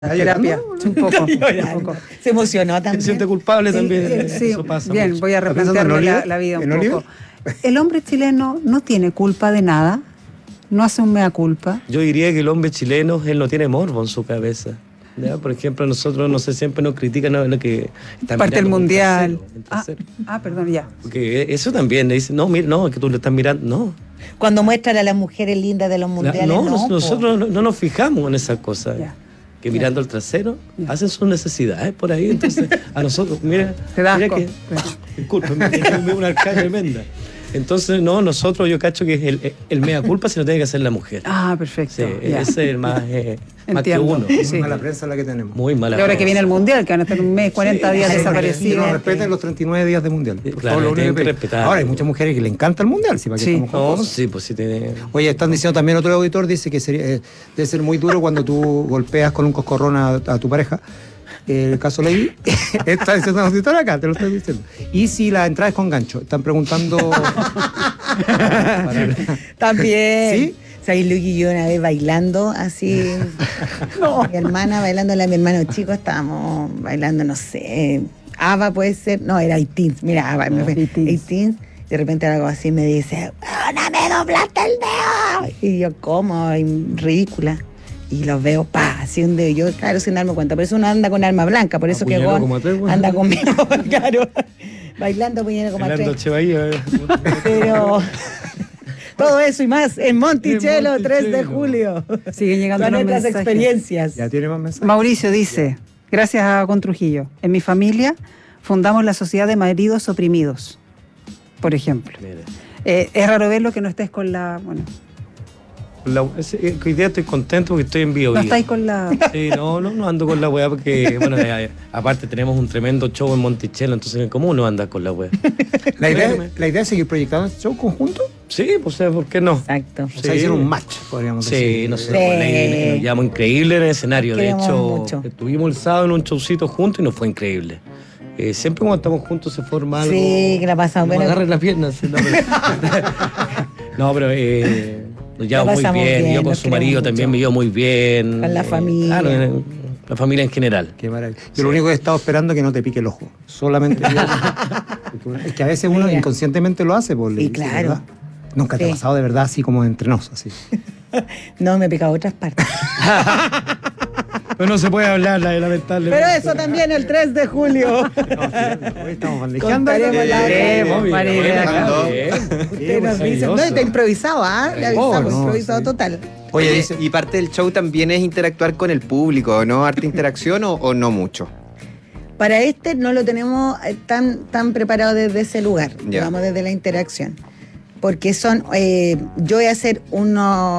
terapia, un poco. Se emocionó también. Se siente culpable también. Sí, Eso pasa bien, mucho. voy a replantearme la vida un poco. El hombre chileno no tiene culpa de nada, no hace un mea culpa. Yo diría que el hombre chileno, él no tiene morbo en su cabeza. ¿Ya? Por ejemplo, nosotros, no sé, siempre nos critican lo que está Parte del mundial. El trasero. Perdón, ya. Porque eso también le dicen, no, mira, no, es que tú le estás mirando, no. Cuando muestran a las mujeres lindas de los mundiales, nosotros no nos fijamos en esas cosas. Ya. Que mirando el trasero hacen sus necesidades por ahí. Entonces, a nosotros, mira, te da mira asco. Disculpa, me una arcada tremenda. Entonces, no, nosotros, yo cacho que es el mea culpa se lo tiene que hacer la mujer. Perfecto. Sí, ya. ese es el más que uno. Sí. Muy mala prensa la que tenemos. Muy mala Y ahora prensa. que viene el mundial, que van a estar un mes, 40 días Que desaparecidos. nos respeten los 39 días de mundial. Por Claro, favor, lo tienen único que que respetar. Ahora hay muchas mujeres que le encanta el mundial. ¿Sí? ¿Para qué Sí. estamos con No, cosas? sí, pues sí tiene... Oye, están diciendo también otro auditor, dice que debe ser muy duro cuando tú golpeas con un coscorrón a tu pareja. El caso Lady, está diciendo un auditor acá, te lo estoy diciendo. Y si la entrada es con gancho, están preguntando... También. ¿Sí? ¿Sabes, Luis y yo una vez bailando así? Mi hermana bailándole a mi hermano chico, estábamos bailando, no sé, ABBA puede ser, no, era 18, mira, ABBA, me fue 18, de repente algo así me dice, ¡no me doblaste el dedo! Y yo, ¿cómo? Y ridícula. Y los veo, así un dedo. Y yo, claro, sin darme cuenta. Por eso uno anda con arma blanca, por eso que Apuñaló Gon como a tres, bueno. anda conmigo, claro. Bailando puñero como a Bailando tres. Chevaía. Pero todo eso y más en Monticello, 3 de julio. Siguen llegando Son unos nuestras mensajes. experiencias. Ya tiene más mensajes. Mauricio dice, gracias a Gon Trujillo, en mi familia fundamos la Sociedad de Maridos Oprimidos, por ejemplo. Mira. Es raro verlo que no estés con la... Bueno, Hoy día estoy contento porque estoy en Bio no Bio. estáis con la... Sí, no ando con la weá porque, bueno, aparte tenemos un tremendo show en Monticello, entonces ¿cómo no andas con la weá? La idea es seguir proyectando este show conjunto. Sí, pues ¿por qué no? Exacto. O sea, hicieron un match, podríamos Sí, decir. nosotros con Lady nos llevamos increíble en el escenario. De Queremos hecho, mucho. estuvimos el sábado en un showcito juntos y nos fue increíble. Siempre cuando estamos juntos se forma algo. Sí, que la pasamos No me bueno. agarres las piernas. Sí, no, pero nos llevamos muy pasamos bien. bien, Yo con nos su marido queremos también mucho. me llevo muy bien. Con la familia. Claro, la familia en general. Qué maravilla. Yo lo único que he estado esperando es que no te pique el ojo. Solamente. Es que a veces uno Mira. inconscientemente lo hace. Por Sí, claro. ¿verdad? Nunca te ha Sí. pasado de verdad así como entre nos, así. No, me he picado otras partes. Pero no se puede hablar, lamentablemente. Pero eso también el 3 de julio. Hoy estamos bandejando. Contaremos la Queremos, María. Usted nos dice, no, está improvisado, ¿ah? Le avisamos, no, improvisado sí. total. Oye, dice, y parte del show también es interactuar con el público, ¿no? ¿Harta interacción o no mucho? Para este no lo tenemos tan preparado desde ese lugar, Ya. digamos, desde la interacción. Porque yo voy a hacer un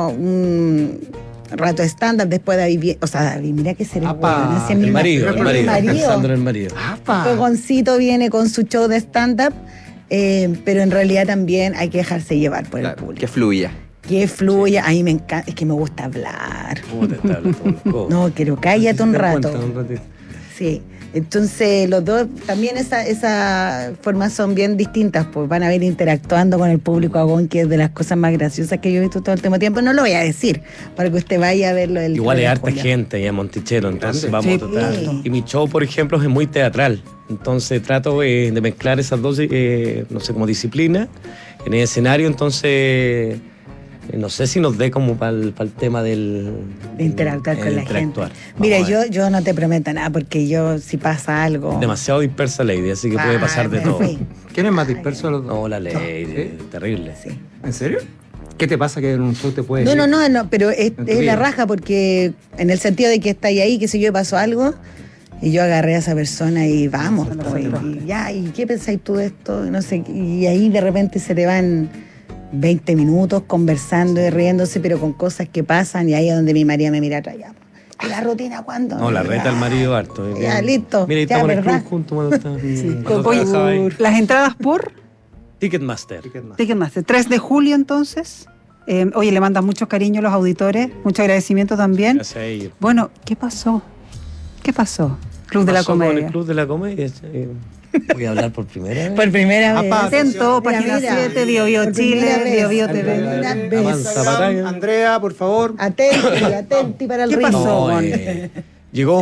rato estándar después de David, o sea, David, mira que seré Apa, buena, El marido. Sandro, el marido. Goncito viene con su show de stand-up, pero en realidad también hay que dejarse llevar por el Claro, público. que fluya. Que fluya, a mí me encanta, es que me gusta hablar. ¿Cómo te está hablando? No, quiero cállate un rato. Un ratito. Sí, entonces los dos, también esa formas son bien distintas, pues van a ver interactuando con el público agón, que es de las cosas más graciosas que yo he visto todo el último tiempo. No lo voy a decir, para que usted vaya a verlo el Igual 3 hay de harta julio. gente allá en Monticello, entonces vamos Sí, a tratar. sí. Y mi show, por ejemplo, es muy teatral. Entonces trato de mezclar esas dos, no sé, como disciplinas en el escenario. Entonces, no sé si nos dé como para el tema del... De interactuar con la interactuar. gente. Vamos Mira, a ver. yo no te prometo nada, porque yo, si pasa algo... Demasiado dispersa Lady, así que puede pasar de me todo. fui. ¿Quién es más disperso de los dos? No, la Lady, ¿Sí? terrible. Sí. ¿En serio? ¿Qué te pasa que en un show te puede No, pero es En tu la vida. raja, porque en el sentido de que está ahí, que si yo pasó algo, y yo agarré a esa persona y vamos, pues, y ya, ¿y qué pensáis tú de esto? No sé, y ahí de repente se te van 20 minutos conversando y riéndose, pero con cosas que pasan, y ahí es donde mi María me mira atrás, ya, ¿y la rutina cuándo? No, la reta al marido harto. Ya, listo. Mira, y Ya, estamos en el ¿verdad? club juntos cuando está. cuando Oye, trabajaba ahí. las entradas por Ticketmaster. Ticketmaster, 3 de julio entonces. Oye, le mandan mucho cariño a los auditores, mucho agradecimiento también. Gracias a ellos. Bueno, ¿qué pasó? ¿Qué pasó? Club de la Pasó con Comedia. el Club de la Comedia. Voy a hablar por primera vez. Por primera vez. Apa, Atento, Mira, página mira. 7, Bio Bio Por primera Chile, vez. Bio Bio Por TV. primera vez. Avanza, batalla. Andrea, por favor. Atenti para el ¿Qué ritmo. pasó? No, Gon? llegó